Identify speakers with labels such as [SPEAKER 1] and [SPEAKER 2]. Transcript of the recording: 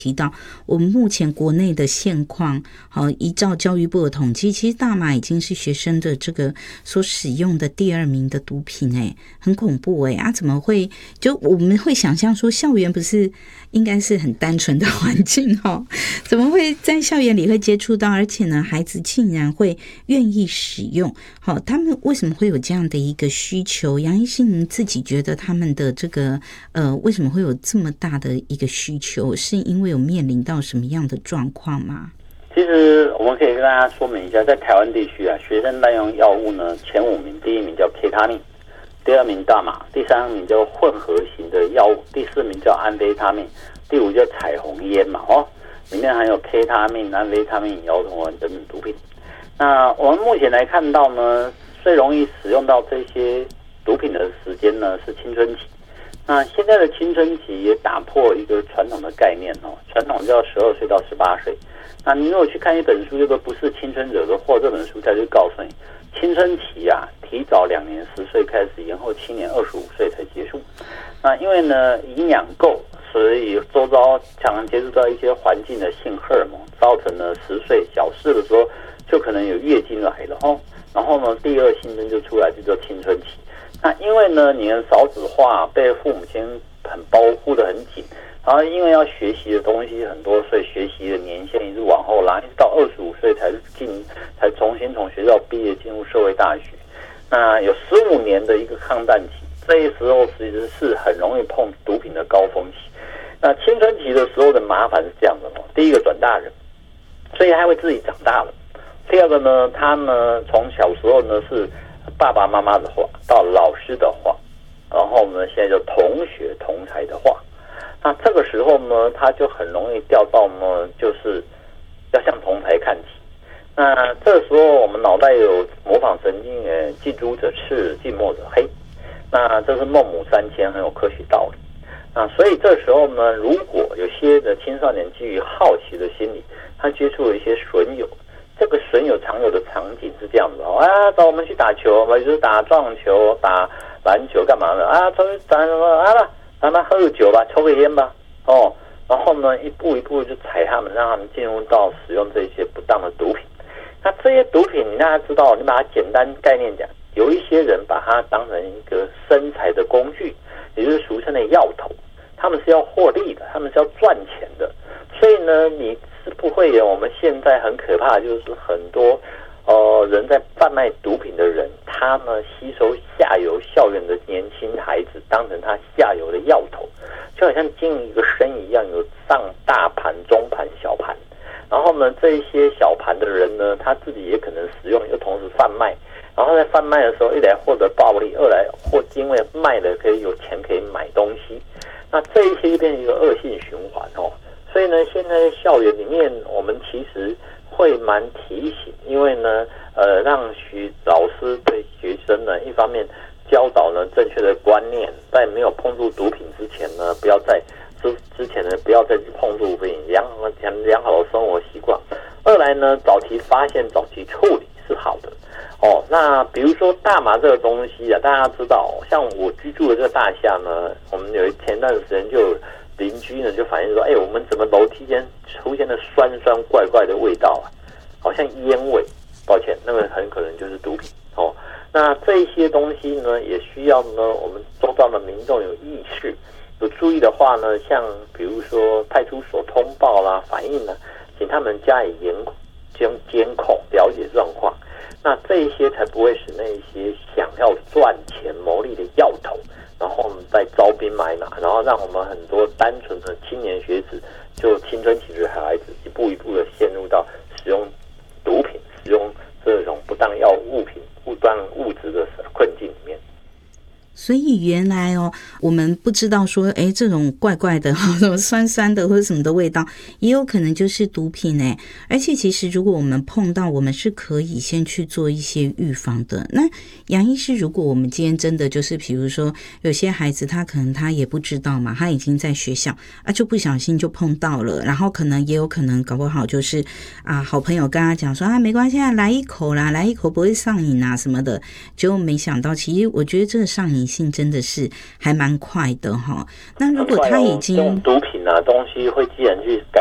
[SPEAKER 1] 提到我们目前国内的现况，依照教育部的统计，其实大麻已经是学生的这个所使用的第2名的毒品，很恐怖怎么会？就我们会想象说，校园不是应该是很单纯的环境怎么会在校园里会接触到？而且呢，孩子竟然会愿意使用，他们为什么会有这样的一个需求？杨医师，您自己觉得他们的这个为什么会有这么大的一个需求？是因为有面临到什么样的状况吗？
[SPEAKER 2] 其实我们可以跟大家说明一下，在台湾地区学生滥用药物呢，前5名，第1名叫 K 他命，第2名大麻，第3名叫混合型的药物，第4名叫安非他命，第5叫彩虹烟嘛，里面含有 K 他命、安非他命、摇头丸等等毒品。那我们目前来看到呢，最容易使用到这些毒品的时间呢是青春期。那现在的青春期也打破一个传统的概念传统叫12岁到18岁。那你如果去看一本书，叫做《不是青春惹的祸》这本书，它就告诉你，青春期提早2年10岁开始，延后7年25岁才结束。那因为呢营养够，所以周遭常常接触到一些环境的性荷尔蒙，造成了10岁小4的时候就可能有月经来了然后呢第2性征就出来，就叫青春期。那因为呢你的少子化，被父母亲很保护得很紧，然后因为要学习的东西很多，所以学习的年限一直往后拉，一直到25岁才重新从学校毕业进入社会大学。那有15年的一个抗战期，这时候其实是很容易碰毒品的高峰期。那青春期的时候的麻烦是这样的第一个转大人，所以他会自己长大了。第二个呢，他呢从小时候呢是爸爸妈妈的话到老师的话，然后呢现在就同学同侪的话，那这个时候呢他就很容易掉到呢就是要向同侪看齐。那这时候我们脑袋有模仿神经近朱者赤，近墨者黑，那这是孟母三迁，很有科学道理。那所以这时候呢，如果有些的青少年基于好奇的心理，他接触了一些损友，这个损友常有的场景是这样的找我们去打球，就是打撞球、打篮球干嘛的咱们喝个酒吧，抽个烟吧然后呢一步一步就踩他们，让他们进入到使用这些不当的毒品。那这些毒品你大家知道，你把它简单概念讲，有一些人把它当成一个生财的工具，也就是俗称的药头，他们是要获利的，他们是要赚钱的。所以呢你是不会有我们现在很可怕的就是很多人在贩卖毒品的人，他呢吸收下游校园的年轻孩子，当成他下游的药头，就好像经营一个生意一样，有上大盘、中盘、小盘。然后呢这些小盘的人呢，他自己也可能使用，又同时贩卖。然后在贩卖的时候，一来获得暴利，二来因为卖了可以有钱可以买东西，那这一些就变成一个恶性循环所以呢现在校园里面我们其实会蛮提醒，因为呢让老师对学生呢一方面教导呢正确的观念，在没有碰触毒品之前呢，不要再去碰触毒品，良好的生活习惯。二来呢早期发现早期处理是好的那比如说大麻这个东西大家知道像我居住的这个大厦呢，我们前段时间就有邻居呢就反映说我们怎么楼梯间出现了酸酸怪怪的味道好像烟味，抱歉，那个很可能就是毒品那这一些东西呢也需要呢我们周遭的民众有意识，有注意的话呢，像比如说派出所通报啦、反映啦，请他们加以监控，了解状况。那这一些才不会使那一些想要赚钱牟利的药头，然后我们再招兵买马，然后让我们很多单纯的青年学子，就青春期的孩子，一步一步的陷入到使用毒品、使用这种不当物质的困境里面。
[SPEAKER 1] 所以原来我们不知道说这种怪怪的什么酸酸的或者什么的味道也有可能就是毒品而且其实如果我们碰到，我们是可以先去做一些预防的。那杨医师，如果我们今天真的就是比如说有些孩子他可能他也不知道嘛，他已经在学校就不小心就碰到了，然后也有可能搞不好就是好朋友跟他讲说没关系来一口啦，来一口不会上瘾什么的，结果没想到其实我觉得这个上瘾性真真的是还蛮快的哈。那如果他已经
[SPEAKER 2] 毒品啊东西会既然去改